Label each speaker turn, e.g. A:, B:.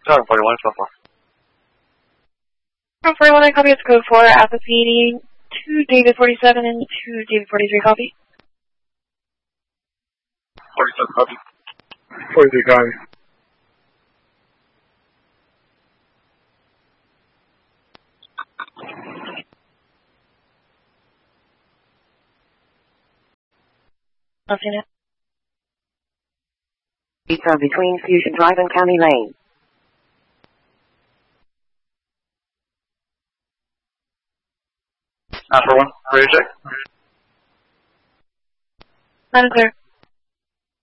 A: Talking 41 so far.
B: 41, I copy. It's code 4, Alpha PD, 2 David 47 and 2 David 43 copy.
A: 47 copy.
C: 43 copy.
B: Nothing.
D: Pizza between Fusion Drive and County Lane.
A: Alpha 1, ready to check.
B: Not clear.